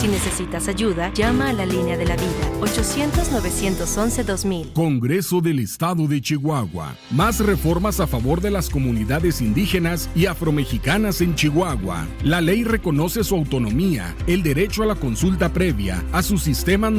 Si necesitas ayuda, llama a la línea de la vida, 800-911-2000. Congreso del Estado de Chihuahua. Más reformas a favor de las comunidades indígenas y afromexicanas en Chihuahua. La ley reconoce su autonomía, el derecho a la consulta previa, a sus sistemas